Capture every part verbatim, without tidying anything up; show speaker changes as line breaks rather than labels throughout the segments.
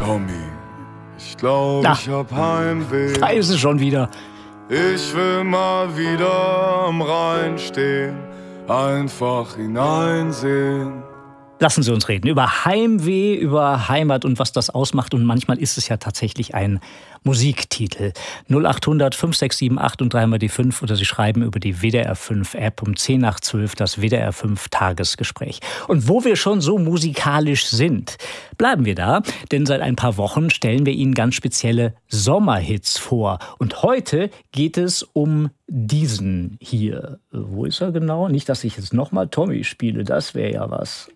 Tommy, ich glaube, ich hab Heimweh.
Da ist es schon wieder.
Ich will mal wieder am Rhein stehen, einfach hineinsehen.
Lassen Sie uns reden über Heimweh, über Heimat und was das ausmacht. Und manchmal ist es ja tatsächlich ein Musiktitel. null acht hundert fünf sechs sieben acht und dreimal die fünf oder Sie schreiben über die W D R fünf App um zehn nach zwölf das W D R fünf Tagesgespräch. Und wo wir schon so musikalisch sind, bleiben wir da, denn seit ein paar Wochen stellen wir Ihnen ganz spezielle Sommerhits vor. Und heute geht es um diesen hier. Wo ist er genau? Nicht, dass ich jetzt nochmal Tommy spiele, das wäre ja was.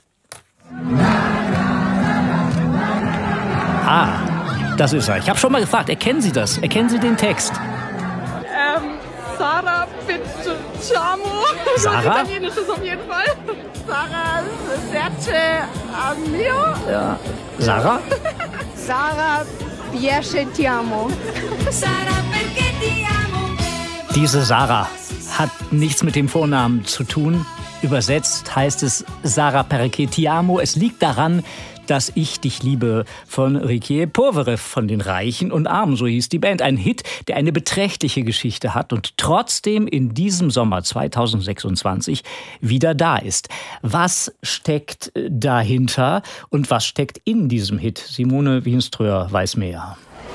Ah, das ist er. Ich habe schon mal gefragt, erkennen Sie das? Erkennen Sie den Text?
Ähm, Sarah Picciamo.
Sarah?
Italienisches auf jeden Fall. Sarah Serce Amio.
Ja. Sarah?
Sarah Piace Ti Amo.
Diese Sarah hat nichts mit dem Vornamen zu tun. Übersetzt heißt es Sarah perché ti amo. Es liegt daran, dass ich dich liebe von Ricchi e Povere, von den Reichen und Armen, so hieß die Band. Ein Hit, der eine beträchtliche Geschichte hat und trotzdem in diesem Sommer zweitausendsechsundzwanzig wieder da ist. Was steckt dahinter und was steckt in diesem Hit? Simone Wienströer weiß mehr.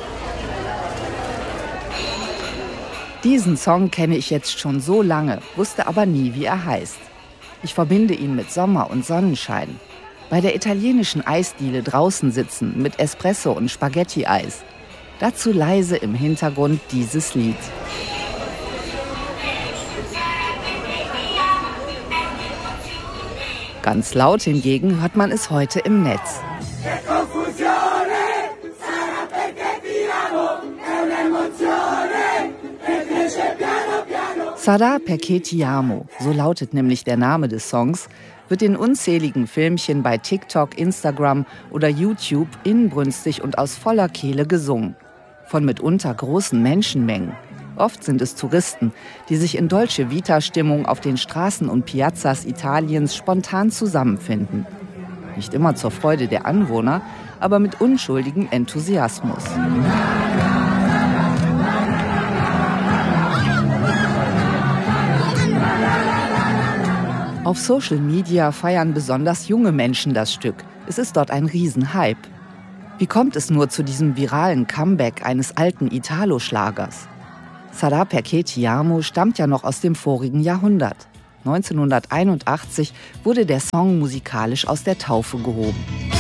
Diesen Song kenne ich jetzt schon so lange, wusste aber nie, wie er heißt. Ich verbinde ihn mit Sommer und Sonnenschein. Bei der italienischen Eisdiele draußen sitzen mit Espresso und Spaghetti-Eis. Dazu leise im Hintergrund dieses Lied. Ganz laut hingegen hört man es heute im Netz. Sarà perché ti amo, so lautet nämlich der Name des Songs, wird in unzähligen Filmchen bei TikTok, Instagram oder YouTube inbrünstig und aus voller Kehle gesungen. Von mitunter großen Menschenmengen. Oft sind es Touristen, die sich in Dolce Vita-Stimmung auf den Straßen und Piazzas Italiens spontan zusammenfinden. Nicht immer zur Freude der Anwohner, aber mit unschuldigem Enthusiasmus. Auf Social Media feiern besonders junge Menschen das Stück. Es ist dort ein Riesenhype. Wie kommt es nur zu diesem viralen Comeback eines alten Italo-Schlagers? Sarà perché ti amo stammt ja noch aus dem vorigen Jahrhundert. neunzehnhunderteinundachtzig wurde der Song musikalisch aus der Taufe gehoben.